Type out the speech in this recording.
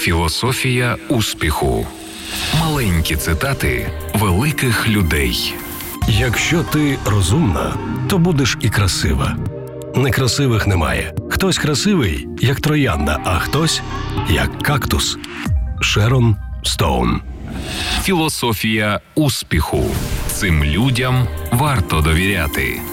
Філософія успіху. Маленькі цитати великих людей. Якщо ти розумна, то будеш і красива. Некрасивих немає. Хтось красивий, як троянда, а хтось – як кактус. Шерон Стоун. Філософія успіху. Цим людям варто довіряти.